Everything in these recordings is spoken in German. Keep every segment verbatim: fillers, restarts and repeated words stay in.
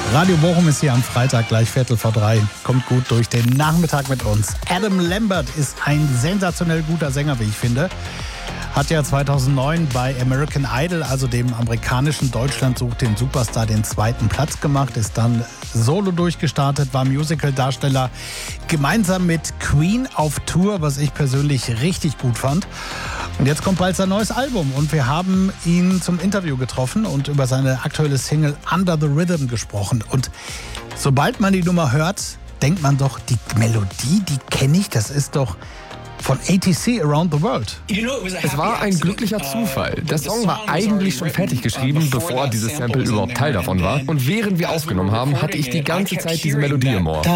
Radio Bochum ist hier am Freitag gleich Viertel vor drei. Kommt gut durch den Nachmittag mit uns. Adam Lambert ist ein sensationell guter Sänger, wie ich finde. Hat ja zweitausendneun bei American Idol, also dem amerikanischen Deutschland sucht den Superstar, den zweiten Platz gemacht, ist dann solo durchgestartet, war Musical-Darsteller gemeinsam mit Queen auf Tour, was ich persönlich richtig gut fand. Und jetzt kommt bald sein neues Album und wir haben ihn zum Interview getroffen und über seine aktuelle Single Under the Rhythm gesprochen. Und sobald man die Nummer hört, denkt man doch, die Melodie, die kenne ich, das ist doch von A T C Around the World. Es war ein glücklicher Zufall. Der Song war eigentlich schon fertig geschrieben, bevor dieses Sample überhaupt Teil davon war. Und während wir aufgenommen haben, hatte ich die ganze Zeit diese Melodie im Ohr.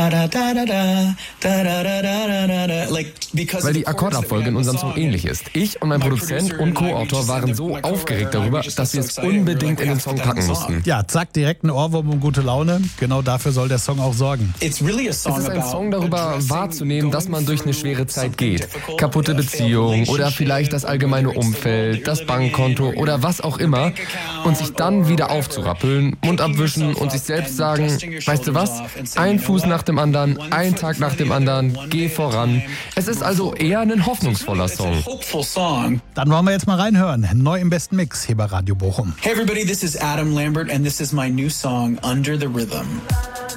Weil die Akkordabfolge in unserem Song ähnlich ist. Ich und mein Produzent und Co-Autor waren so aufgeregt darüber, dass wir es unbedingt in den Song packen mussten. Ja, zack, direkt ein Ohrwurm und gute Laune. Genau dafür soll der Song auch sorgen. Es ist ein Song darüber, wahrzunehmen, dass man durch eine schwere Zeit geht. Kaputte Beziehung oder vielleicht das allgemeine Umfeld, das Bankkonto oder was auch immer und sich dann wieder aufzurappeln, Mund abwischen und sich selbst sagen, weißt du was, ein Fuß nach dem anderen, ein Tag nach dem anderen, geh voran. Es ist also eher ein hoffnungsvoller Song. Dann wollen wir jetzt mal reinhören. Neu im besten Mix hier bei Radio Bochum. Hey everybody, this is Adam Lambert and this is my new song Under the Rhythm.